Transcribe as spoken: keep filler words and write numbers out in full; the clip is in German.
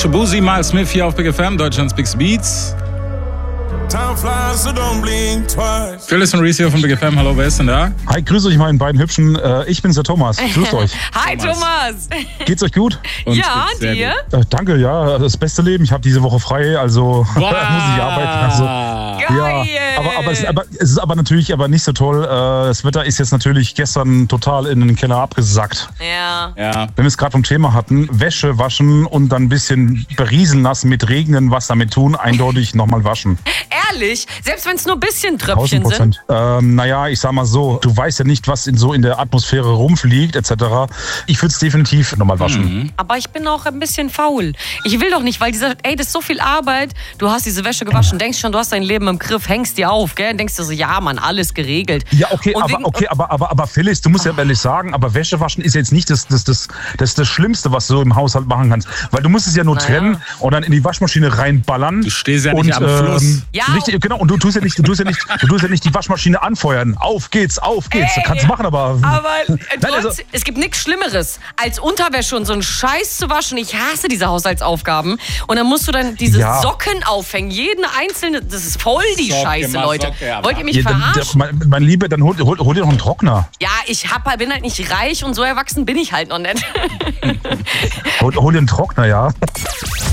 Shabuzi, Miles Smith hier auf Big F M, Deutschlands Big Beats. Phyllis und Reese hier von Big F M. Hallo, wer ist denn da? Hi, grüß euch meinen beiden Hübschen. Äh, ich bin's, der Thomas. Grüßt euch. Hi, Thomas. Geht's euch gut? Uns ja, dir? Äh, danke, ja. Das beste Leben. Ich habe diese Woche frei, also wow. muss ich arbeiten. Also, Geil. Ja, aber, aber, es, aber es ist aber natürlich aber nicht so toll. Äh, das Wetter ist jetzt natürlich gestern total in den Keller abgesackt. Ja. ja. Wenn wir es gerade vom Thema hatten, Wäsche waschen und dann ein bisschen berieseln lassen mit Regnen, was damit tun, eindeutig nochmal waschen. Ehrlich? Selbst wenn es nur ein bisschen Tröpfchen sind? Ähm, naja, ich sag mal so, du weißt ja nicht, was in so in der Atmosphäre rumfliegt, et cetera. Ich würde es definitiv nochmal waschen. Mhm. Aber ich bin auch ein bisschen faul. Ich will doch nicht, weil dieser, ey, das ist so viel Arbeit. Du hast diese Wäsche gewaschen, denkst schon, du hast dein Leben im Griff, hängst dir auf, gell? Denkst dir so, ja, Mann, alles geregelt. Ja, okay, und aber, wegen, okay aber, aber, aber Phyllis, du musst ja ehrlich sagen, aber Wäsche waschen ist jetzt nicht das, das, das, das, das Schlimmste, was du im Haushalt machen kannst. Weil du musst es ja nur naja. trennen und dann in die Waschmaschine reinballern. Du stehst ja nicht und, am Fluss. Ähm, ja. Richtig, genau, und du tust ja nicht, du tust ja nicht, du tust ja nicht die Waschmaschine anfeuern. Auf geht's, auf geht's. Ey, du kannst machen, aber... Aber Nein, trotz, also, es gibt nichts Schlimmeres, als Unterwäsche und so einen Scheiß zu waschen. Ich hasse diese Haushaltsaufgaben. Und dann musst du dann diese ja. Socken aufhängen. Jeden einzelnen, das ist voll die Socke, Scheiße, Leute. Socke, ja, Wollt ihr mich ja, verarschen? Mein, mein Lieber, dann hol, hol, hol dir noch einen Trockner. Ja, ich hab, bin halt nicht reich und so erwachsen bin ich halt noch nicht. hol, hol dir einen Trockner, ja.